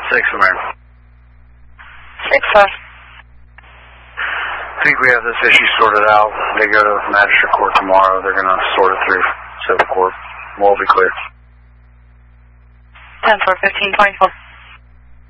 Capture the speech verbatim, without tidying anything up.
Six, American. Six, five. I think we have this issue sorted out. They go to magistrate court tomorrow. They're going to sort it through civil court. We'll be clear. ten four fifteen twenty-four.